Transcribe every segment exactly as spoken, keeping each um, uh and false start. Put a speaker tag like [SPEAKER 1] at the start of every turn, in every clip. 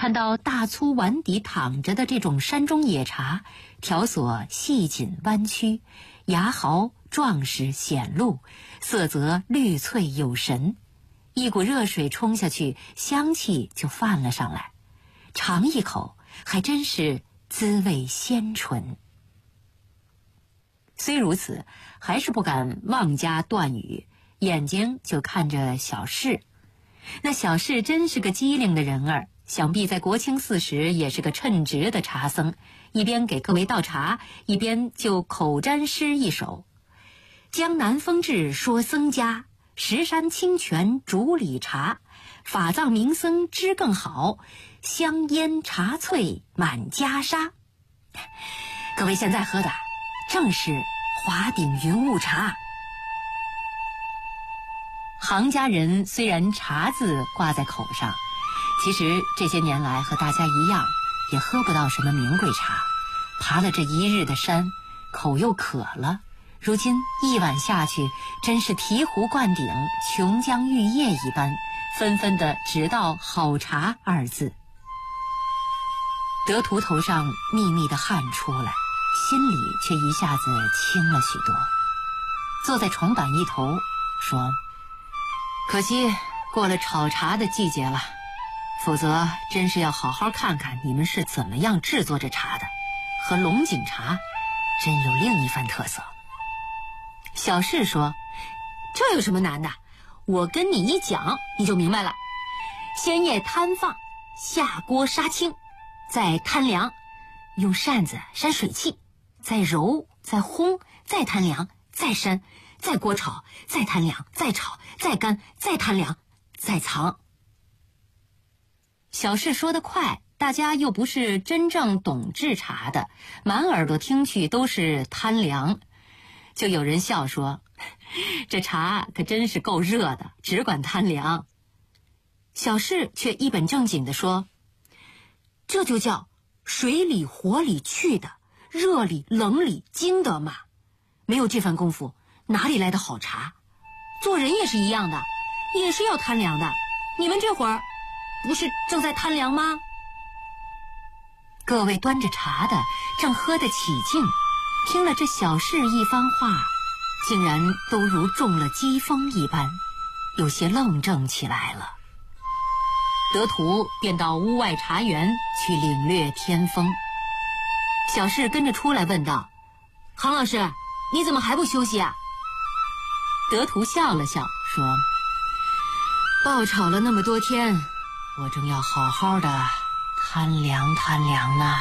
[SPEAKER 1] 看到大粗碗底躺着的这种山中野茶，条索细紧弯曲，芽毫壮实显露，色泽绿翠有神，一股热水冲下去，香气就泛了上来，尝一口还真是滋味鲜醇。虽如此，还是不敢妄加断语，眼睛就看着小事。那小事真是个机灵的人儿，想必在国清寺时也是个称职的茶僧，一边给各位倒茶，一边就口占诗一首：江南风致说僧家，石山清泉竹里茶，法藏名僧知更好，香烟茶萃满袈裟。各位现在喝的正是华鼎云雾茶。行家人虽然茶字挂在口上，其实这些年来和大家一样，也喝不到什么名贵茶。爬了这一日的山，口又渴了，如今一碗下去，真是醍醐灌顶，琼浆玉液一般，纷纷的直道好茶二字。德图头上密密的汗出来，心里却一下子轻了许多。坐在床板一头说，可惜过了炒茶的季节了，否则真是要好好看看你们是怎么样制作这茶的，和龙井茶真有另一番特色。小事说，这有什么难的，我跟你一讲你就明白了。先叶摊放，下锅杀青，再摊凉，用扇子扇水汽，再揉，再烘，再摊凉，再扇，再锅炒，再摊凉，再炒，再干，再摊凉，再藏。小事说得快，大家又不是真正懂制茶的，满耳朵听去都是摊凉。就有人笑说，这茶可真是够热的，只管摊凉。小事却一本正经地说，这就叫水里火里去的，热里冷里经的嘛。没有这番功夫，哪里来的好茶？做人也是一样的，也是要摊凉的。你们这会儿不是正在摊凉吗？各位端着茶的正喝得起劲，听了这小事一番话，竟然都如中了疾风一般，有些愣怔起来了。德图便到屋外茶园去领略天风。小事跟着出来问道，杭老师，你怎么还不休息啊？德图笑了笑说，爆炒了那么多天，我正要好好的摊凉摊凉呢。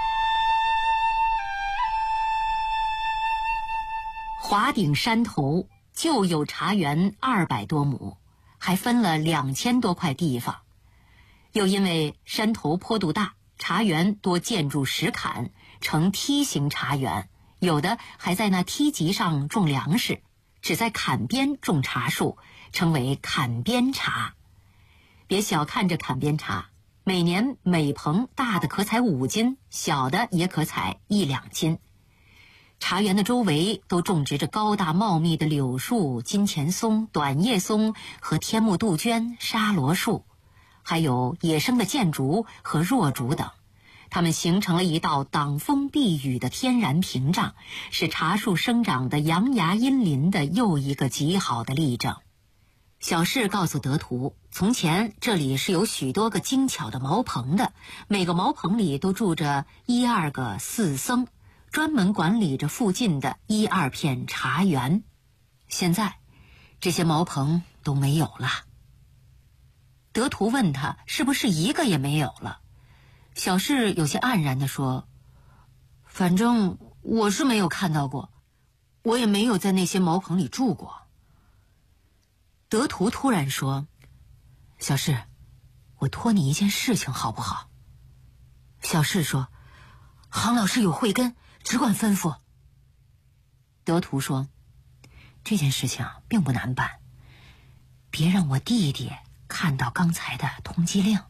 [SPEAKER 1] 华顶山头就有茶园二百多亩，还分了两千多块地方。又因为山头坡度大，茶园多建筑石坎，呈梯形茶园，有的还在那梯级上种粮食，只在坎边种茶树，称为坎边茶。别小看这坎边茶，每年每棚大的可采五斤，小的也可采一两斤。茶园的周围都种植着高大茂密的柳树、金钱松、短叶松和天目杜鹃、沙罗树，还有野生的箭竹和若竹等，它们形成了一道挡风避雨的天然屏障，是茶树生长的阳芽阴林的又一个极好的例证。小事告诉德图，从前这里是有许多个精巧的茅棚的，每个茅棚里都住着一二个寺僧，专门管理着附近的一二片茶园。现在这些茅棚都没有了。德图问他是不是一个也没有了。小事有些黯然地说，反正我是没有看到过，我也没有在那些茅棚里住过。德图突然说，小事，我托你一件事情好不好？小事说，杭老师有慧根，只管吩咐。德图说，这件事情并不难办，别让我弟弟看到刚才的通缉令。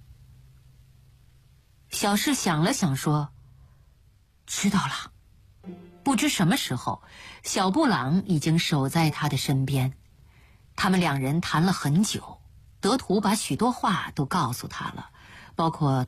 [SPEAKER 1] 小事想了想说，知道了。不知什么时候，小布朗已经守在他的身边，他们两人谈了很久，德图把许多话都告诉他了，包括